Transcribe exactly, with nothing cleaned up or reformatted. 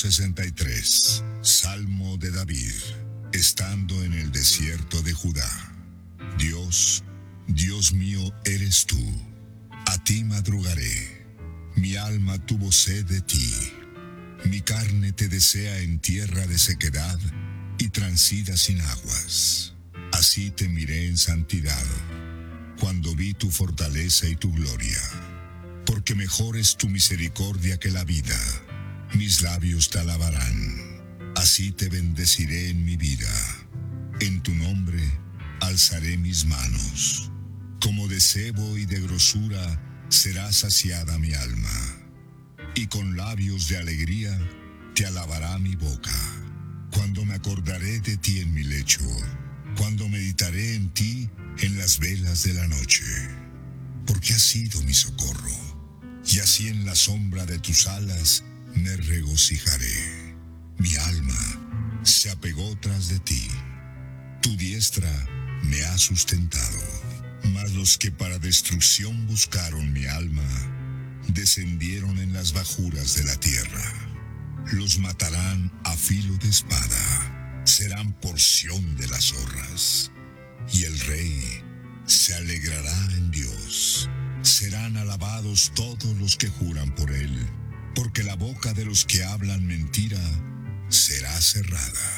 sesenta y tres. Salmo de David, estando en el desierto de Judá. Dios, Dios mío eres tú, a ti madrugaré. Mi alma tuvo sed de ti. Mi carne te desea en tierra de sequedad y transida sin aguas. Así te miré en santidad, cuando vi tu fortaleza y tu gloria. Porque mejor es tu misericordia que la vida, mis labios te alabarán. Así te bendeciré en mi vida, en tu nombre alzaré mis manos. Como de sebo y de grosura será saciada mi alma, y con labios de alegría te alabará mi boca. Cuando me acordaré de ti en mi lecho, cuando meditaré en ti en las velas de la noche. Porque has sido mi socorro, y así en la sombra de tus alas me regocijaré. Mi alma se apegó tras de ti, tu diestra me ha sustentado. Mas los que para destrucción buscaron mi alma, descendieron en las bajuras de la tierra. Los matarán a filo de espada, serán porción de las zorras. Y el rey se alegrará en Dios. Serán alabados todos los que juran por él, porque la boca de los que hablan mentira será cerrada.